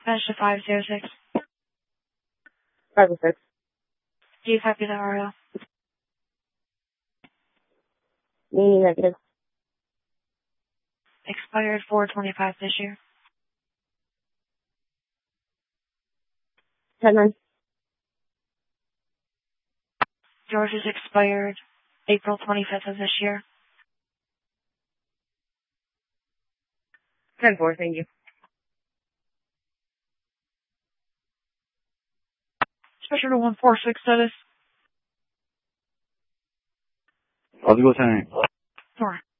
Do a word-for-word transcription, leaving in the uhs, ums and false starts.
Finish to five zero six. five oh six. Do you copy the R O? Negative. Expired four twenty-five this year. ten nine. Yours is expired April twenty-fifth of this year. ten four, thank you. Special to one four six status. How's it go, Tanner? Four.